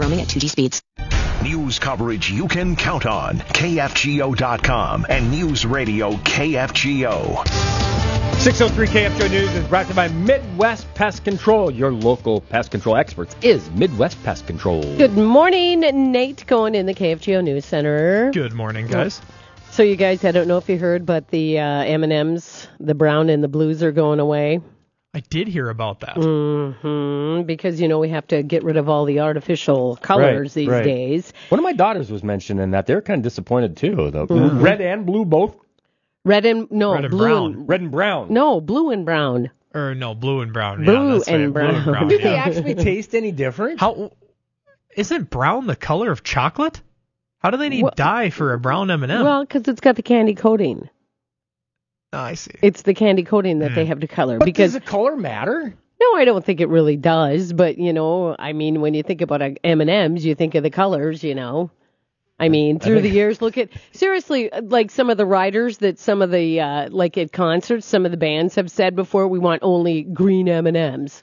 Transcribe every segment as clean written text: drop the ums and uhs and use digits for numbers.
roaming at 2G speeds. News coverage you can count on. KFGO.com and News Radio KFGO. 603 KFGO News is brought to you by Midwest Pest Control. Your local pest control experts is Midwest Pest Control. Good morning, Nate Cohen in the KFGO News Center. Good morning, guys. So you guys, I don't know if you heard, but the M&Ms, the brown and the blues are going away. I did hear about that. Because, we have to get rid of all the artificial colors these days. One of my daughters was mentioning that. They're kind of disappointed, too. Though. Red and blue both? Red and brown. Red and brown. No, blue and brown. Or no, blue and brown. Blue and brown. Do they actually taste any different? Isn't brown the color of chocolate? How do they need dye for a brown M&M? Well, because it's got the candy coating. Oh, I see. It's the candy coating that they have to color. But does the color matter? No, I don't think it really does. But, when you think about M&Ms, you think of the colors, through the years, seriously, like some of the writers that some of the, at concerts, some of the bands have said before, we want only green M&Ms,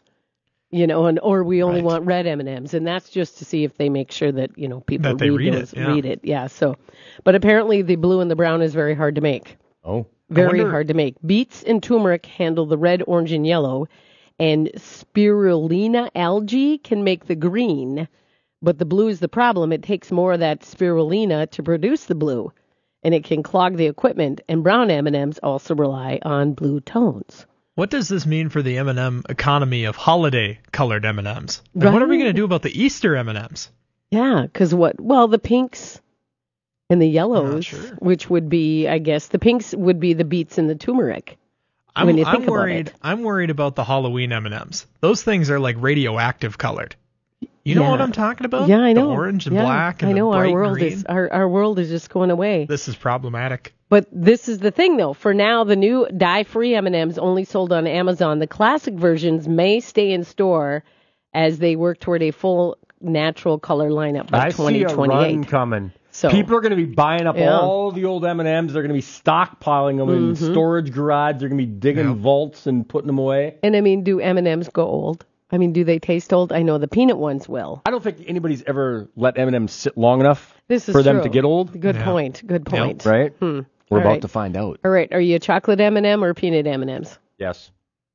or we only want red M&Ms. And that's just to see if they make sure that, people that read it. Yeah. So, but apparently the blue and the brown is very hard to make. Oh. Very hard to make. Beets and turmeric handle the red, orange, and yellow, and spirulina algae can make the green. But the blue is the problem. It takes more of that spirulina to produce the blue, and it can clog the equipment. And brown M&Ms also rely on blue tones. What does this mean for the M&M economy of holiday-colored M&Ms? And what are we going to do about the Easter M&Ms? Yeah, because the pinks and the yellows, which would be, I guess, the pinks would be the beets and the turmeric. I'm worried about the Halloween M&Ms. Those things are like radioactive colored. You know what I'm talking about? Yeah, I know. The orange and black and the bright green. Our world is just going away. This is problematic. But this is the thing, though. For now, the new dye-free M&Ms only sold on Amazon. The classic versions may stay in store as they work toward a full natural color lineup by 2028. I see a run coming. So, people are going to be buying up all the old M&Ms. They're going to be stockpiling them in storage garage. They're going to be digging vaults and putting them away. And do M&Ms go old? Do they taste old? I know the peanut ones will. I don't think anybody's ever let M&Ms sit long enough for them to get old. Good point. Yep. Right? We're about to find out. All right. Are you a chocolate M&M or peanut M&Ms? Yes.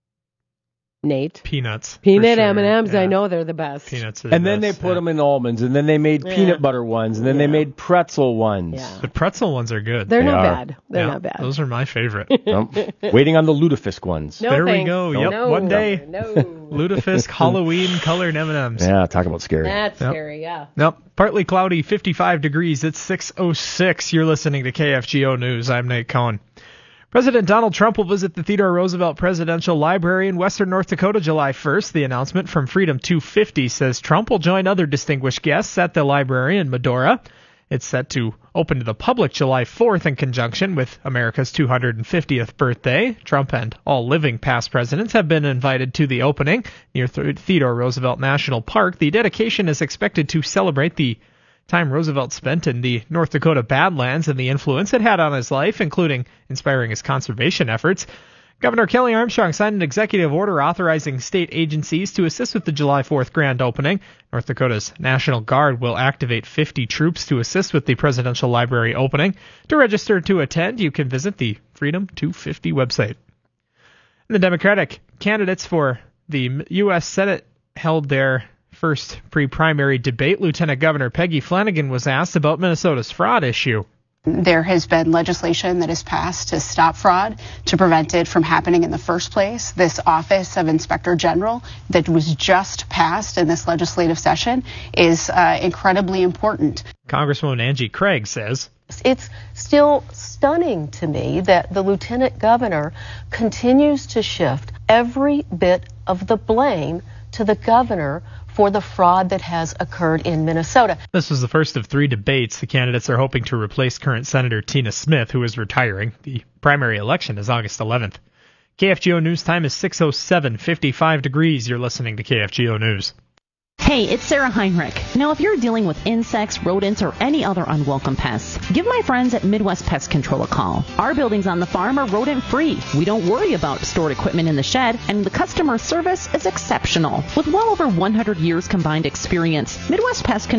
Nate? Peanuts. Peanut M&Ms, I know they're the best. Peanuts are and then they put them in almonds, and then they made peanut butter ones, and then they made pretzel ones. Yeah. The pretzel ones are good. They're not bad. They're not bad. Those are my favorite. Waiting on the lutefisk ones. No, there thanks. We go. Yep, no, one day. No. Lutefisk Halloween colored M&Ms. Yeah, talk about scary. That's scary, yeah. Nope. Partly cloudy, 55 degrees. It's 6:06. You're listening to KFGO News. I'm Nate Cohen. President Donald Trump will visit the Theodore Roosevelt Presidential Library in western North Dakota July 1st. The announcement from Freedom 250 says Trump will join other distinguished guests at the library in Medora. It's set to open to the public July 4th in conjunction with America's 250th birthday. Trump and all living past presidents have been invited to the opening near Theodore Roosevelt National Park. The dedication is expected to celebrate the time Roosevelt spent in the North Dakota Badlands and the influence it had on his life, including inspiring his conservation efforts. Governor Kelly Armstrong signed an executive order authorizing state agencies to assist with the July 4th grand opening. North Dakota's National Guard will activate 50 troops to assist with the Presidential Library opening. To register to attend, you can visit the Freedom 250 website. The Democratic candidates for the U.S. Senate held their first pre-primary debate. Lieutenant Governor Peggy Flanagan was asked about Minnesota's fraud issue. There has been legislation that has passed to stop fraud, to prevent it from happening in the first place. This Office of Inspector General that was just passed in this legislative session is incredibly important. Congresswoman Angie Craig says, It's still stunning to me that the lieutenant governor continues to shift every bit of the blame to the governor for the fraud that has occurred in Minnesota. This was the first of 3 debates. The candidates are hoping to replace current Senator Tina Smith, who is retiring. The primary election is August 11th. KFGO News time is 6:07, 55 degrees. You're listening to KFGO News. Hey, it's Sarah Heinrich. Now, if you're dealing with insects, rodents, or any other unwelcome pests, give my friends at Midwest Pest Control a call. Our buildings on the farm are rodent-free. We don't worry about stored equipment in the shed, and the customer service is exceptional. With well over 100 years combined experience, Midwest Pest Control